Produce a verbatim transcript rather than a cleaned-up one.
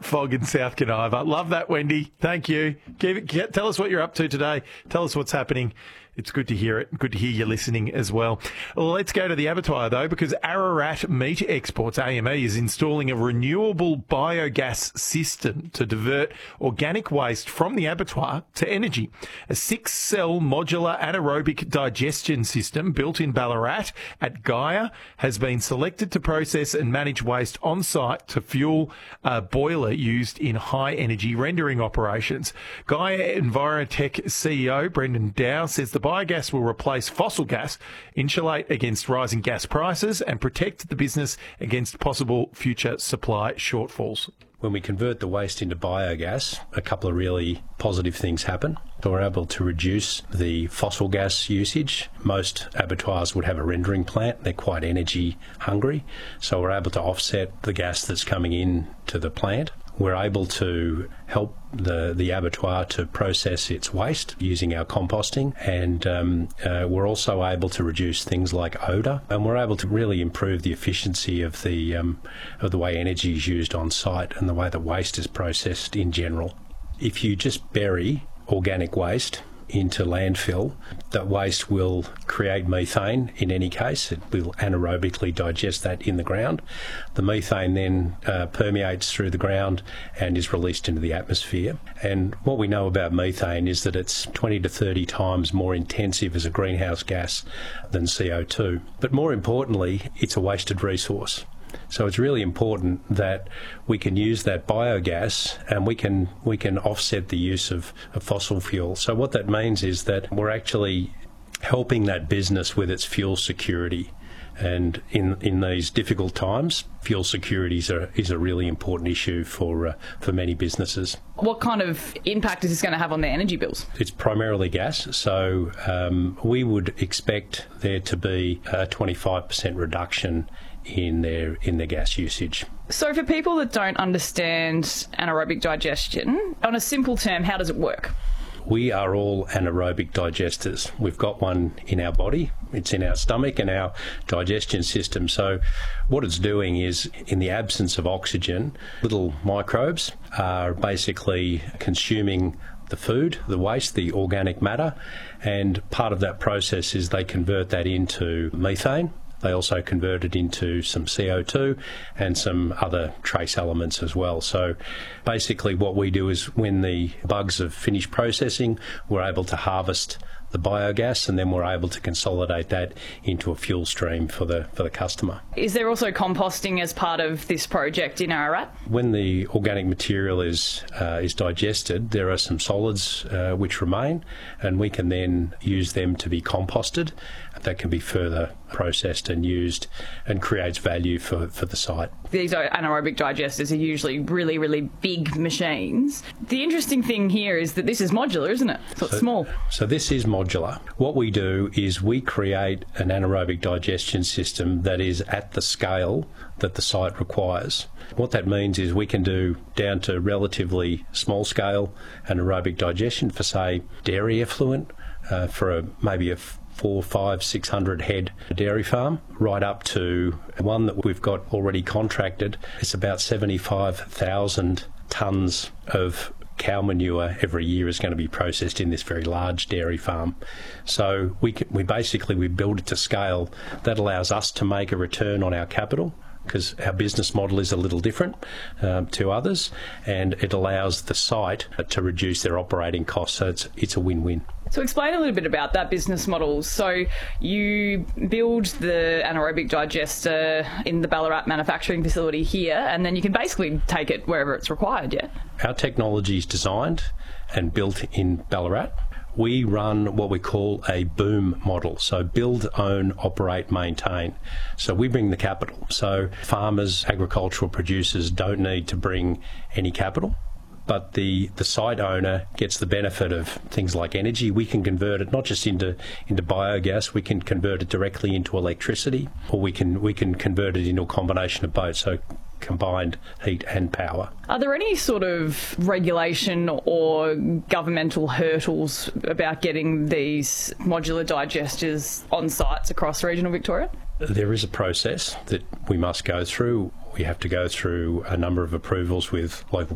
fog in South Canova. Love that, Wendy. Thank you. Keep it, get, tell us what you're up to today. Tell us what's happening. It's good to hear it. Good to hear you listening as well. Well, let's go to the abattoir, though, because Ararat Meat Exports, A M E, is installing a renewable biogas system to divert organic waste from the abattoir to energy. A six-cell modular anaerobic digestion system built in Ballarat at Gaia has been selected to process and manage waste on-site to fuel a boiler used in high-energy rendering operations. Gaia Envirotech C E O Brendan Dow says the biogas will replace fossil gas, insulate against rising gas prices and protect the business against possible future supply shortfalls. When we convert the waste into biogas, a couple of really positive things happen. So we're able to reduce the fossil gas usage. Most abattoirs would have a rendering plant. They're quite energy hungry. So we're able to offset the gas that's coming in to the plant. We're able to help the, the abattoir to process its waste using our composting, and um, uh, we're also able to reduce things like odour, and we're able to really improve the efficiency of the um, of the way energy is used on site and the way the waste is processed in general. If you just bury organic waste into landfill, that waste will create methane in any case. It will anaerobically digest that in the ground. The methane then uh, permeates through the ground and is released into the atmosphere. And what we know about methane is that it's twenty to thirty times more intensive as a greenhouse gas than C O two. But more importantly, it's a wasted resource. So it's really important that we can use that biogas and we can we can offset the use of, of fossil fuel. So what that means is that we're actually helping that business with its fuel security. And in, in these difficult times, fuel security is a, is a really important issue for uh, for many businesses. What kind of impact is this going to have on their energy bills? It's primarily gas, so um, we would expect there to be a twenty-five percent reduction in their in their gas usage. So for people that don't understand anaerobic digestion, on a simple term, how does it work? We are all anaerobic digesters. We've got one in our body. It's in our stomach and our digestion system. So what it's doing is, in the absence of oxygen, little microbes are basically consuming the food, the waste, the organic matter, and part of that process is they convert that into methane. They also convert it into some C O two and some other trace elements as well. So basically what we do is, when the bugs have finished processing, we're able to harvest the biogas, and then we're able to consolidate that into a fuel stream for the for the customer. Is there also composting as part of this project in Ararat? When the organic material is uh, is digested, there are some solids uh, which remain, and we can then use them to be composted. That can be further processed and used and creates value for, for the site. These anaerobic digesters are usually really, really big machines. The interesting thing here is that this is modular, isn't it? So, so it's small. So this is modular. What we do is we create an anaerobic digestion system that is at the scale that the site requires. What that means is we can do down to relatively small scale anaerobic digestion for, say, dairy effluent, uh, for a, maybe a four, five, six hundred head dairy farm, right up to one that we've got already contracted. It's about seventy-five thousand tonnes of cow manure every year is going to be processed in this very large dairy farm. So we can, we basically we build it to scale. That allows us to make a return on our capital, because our business model is a little different um, to others, and it allows the site to reduce their operating costs. So it's it's a win-win. So explain a little bit about that business model. So you build the anaerobic digester in the Ballarat manufacturing facility here, and then you can basically take it wherever it's required, yeah? Our technology is designed and built in Ballarat. We run what we call a boom model, so build, own, operate, maintain. So we bring the capital. So farmers, agricultural producers don't need to bring any capital, but the, the site owner gets the benefit of things like energy. We can convert it not just into, into biogas, we can convert it directly into electricity, or we can we can convert it into a combination of both. So combined heat and power. Are there any sort of regulation or governmental hurdles about getting these modular digesters on sites across regional Victoria? There is a process that we must go through. We have to go through a number of approvals with local